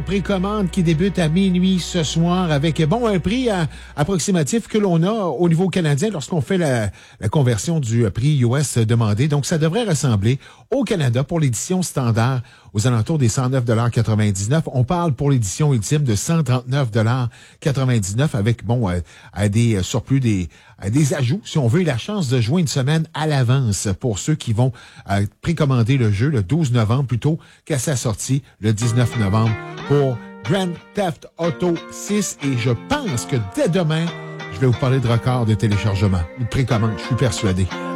Précommande qui débute à minuit ce soir avec, un prix approximatif que l'on a au niveau canadien lorsqu'on fait la conversion du prix US demandé. Donc, ça devrait ressembler au Canada pour l'édition standard aux alentours des 109,99 $. On parle pour l'édition ultime de 139,99 $ avec, à des surplus, des ajouts, si on veut, la chance de jouer une semaine à l'avance pour ceux qui vont précommander le jeu le 12 novembre plutôt qu'à sa sortie le 19 novembre pour Grand Theft Auto 6. Et je pense que dès demain, je vais vous parler de record de téléchargement. Une précommande, je suis persuadé.